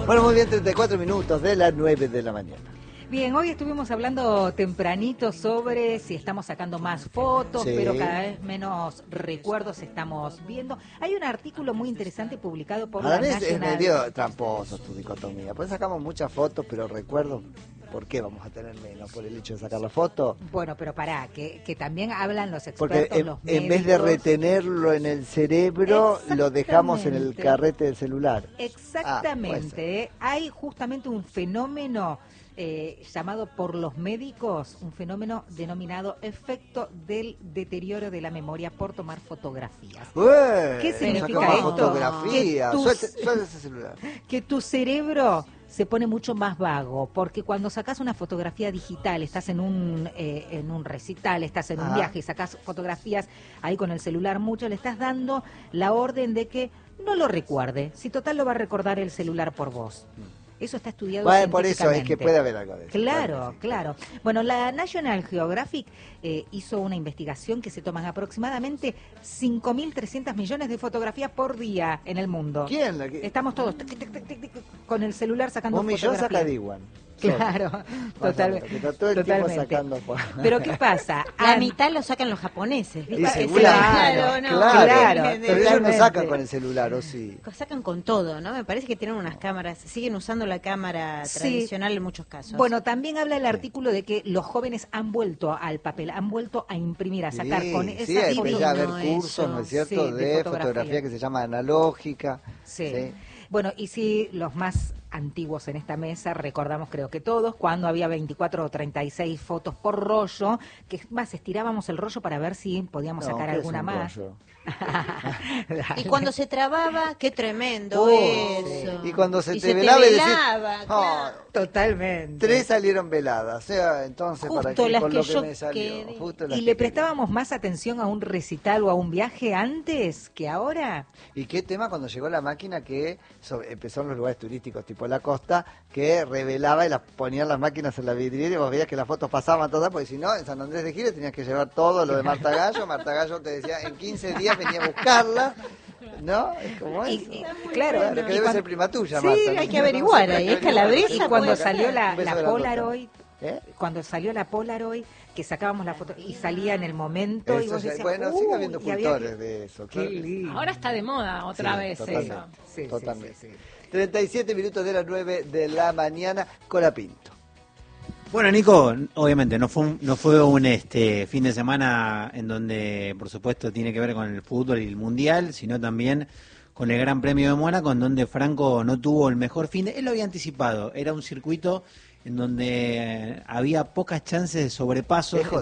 Bueno, muy bien, 34 minutos de las 9 de la mañana. Bien, hoy estuvimos hablando tempranito sobre si estamos sacando más fotos, Sí. pero cada vez menos recuerdos estamos viendo. Hay un artículo muy interesante publicado por A la la vez es National... medio tramposo tu dicotomía. Pues sacamos muchas fotos, pero recuerdos, ¿por qué vamos a tener menos? ¿Por el hecho de sacar la foto? Bueno, pero pará, que también hablan los Porque expertos, los médicos. en vez de retenerlo en el cerebro, lo dejamos en el Exactamente. carrete del celular. Exactamente. Hay justamente un fenómeno llamado por los médicos, un fenómeno denominado efecto del deterioro de la memoria por tomar fotografías. ¿Qué significa sacamos esto? fotografía. Que Suelta ese celular. que tu cerebro se pone mucho más vago, porque cuando sacas una fotografía digital, estás en un recital, estás en un viaje y sacas fotografías ahí con el celular mucho, le estás dando la orden de que no lo recuerde, si total lo va a recordar el celular por vos. Eso está estudiado Bueno, por eso es científicamente. que puede haber algo de eso. Claro, sí. claro. Bueno, la National Geographic hizo una investigación que se toman aproximadamente 5.300 millones de fotografías por día en el mundo. ¿Quién? Estamos todos tic, tic, tic, tic, tic, con el celular sacando Un millón fotografías. saca Diwan. Claro, totalmente. Que está todo el tiempo sacando fotos. Pero ¿qué pasa? La mitad lo sacan los japoneses, ¿viste? Y seguramente. Claro, Pero ellos no totalmente. sacan con el celular, ¿o sí? Sacan con todo, ¿no? Me parece que tienen unas cámaras, siguen usando la cámara Sí. tradicional en muchos casos. Bueno, también habla el artículo de que los jóvenes han vuelto al papel, han vuelto a imprimir, a sacar con esa sí, empecé a haber divino cursos, eso. ¿no es cierto?, Sí, de de fotografía que se llama analógica. Sí. Bueno, y si los más antiguos en esta mesa, recordamos creo que todos, cuando había 24 o 36 fotos por rollo, que más estirábamos el rollo para ver si podíamos sacar ¿qué es alguna un más. rollo? Y cuando se trababa, qué tremendo Oh, eso. sí. Y cuando se te te velaba y decís, velaba, "Oh, claro. Totalmente. 3 salieron veladas, o sea, entonces Justo para qué las con que lo que yo me salió. quería. Justo las ¿Y que le quería. prestábamos más atención a un recital o a un viaje antes que ahora? ¿Y qué tema cuando llegó la máquina que empezó en los lugares turísticos tipo la costa, que revelaba y las ponían las máquinas en la vidriera y vos veías que las fotos pasaban todas, porque si no, en San Andrés de Giles tenías que llevar todo lo de Marta Gallo. Marta Gallo te decía, en 15 días venía a buscarla, ¿no? Es como eso. Claro, Claro, que y debe cuando- ser prima tuya, Sí, Marta. hay que averiguar ahí, es calabresa. Y cuando puede salió ser. la Un beso de la Polaroid, ¿Eh? cuando salió la Polaroid, que sacábamos la foto y salía en el momento y Eso vos ya- decías, bueno, sigue habiendo y había cultores que- de eso. Qué claro. lindo. Ahora está de moda otra Sí, vez totalmente. eso. Sí, Totalmente. sí, sí, sí. 37 minutos de las 9 de la mañana, Colapinto. Bueno, Nico, obviamente no fue un fin de semana en donde, por supuesto, tiene que ver con el fútbol y el mundial, sino también con el Gran Premio de Mónaco, en donde Franco no tuvo el mejor fin. Él lo había anticipado, era un circuito en donde había pocas chances de sobrepaso.